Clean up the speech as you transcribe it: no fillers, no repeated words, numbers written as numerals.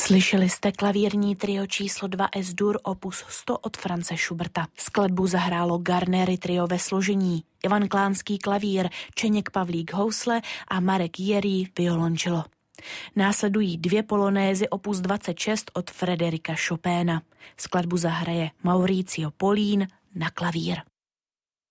Slyšeli jste klavírní trio číslo 2 S-dur opus 100 od Franze Schuberta. Skladbu zahrálo Garnery trio ve složení: Ivan Klánský klavír, Čeněk Pavlík housle a Marek Jiří violončelo. Následují 2 polonézy opus 26 od Frederika Chopina. Skladbu zahraje Mauricio Polín na klavír.